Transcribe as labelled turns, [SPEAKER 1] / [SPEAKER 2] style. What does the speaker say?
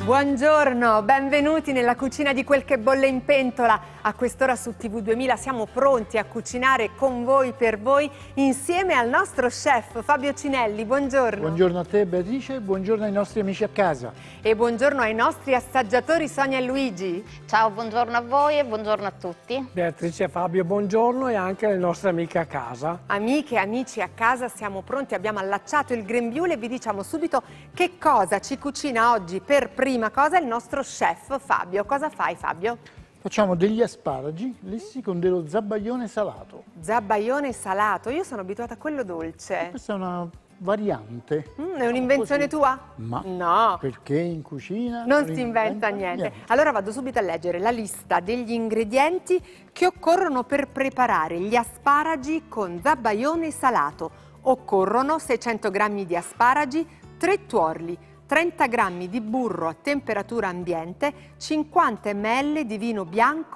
[SPEAKER 1] Buongiorno, benvenuti nella cucina di Quel che bolle in pentola. A quest'ora su TV2000 siamo pronti a cucinare con voi, per voi, insieme al nostro chef Fabio Cinelli. Buongiorno.
[SPEAKER 2] Buongiorno a te Beatrice, buongiorno ai nostri amici a casa.
[SPEAKER 1] E buongiorno ai nostri assaggiatori Sonia e Luigi.
[SPEAKER 3] Ciao, buongiorno a voi e buongiorno a tutti.
[SPEAKER 4] Beatrice e Fabio, buongiorno, e anche alle nostre amiche a casa.
[SPEAKER 1] Amiche e amici a casa, siamo pronti, abbiamo allacciato il grembiule e vi diciamo subito che cosa ci cucina oggi per prima cosa il nostro chef Fabio. Cosa fai, Fabio?
[SPEAKER 2] Facciamo degli asparagi lissi con dello zabaione salato.
[SPEAKER 1] Zabaione salato, io sono abituata a quello dolce.
[SPEAKER 2] Questa è una variante.
[SPEAKER 1] È un'invenzione tua?
[SPEAKER 2] Ma
[SPEAKER 1] no,
[SPEAKER 2] perché in cucina
[SPEAKER 1] non si inventa niente. Allora vado subito a leggere la lista degli ingredienti che occorrono per preparare gli asparagi con zabaione salato. Occorrono 600 g di asparagi, 3 tuorli, 30 g di burro a temperatura ambiente, 50 ml di vino bianco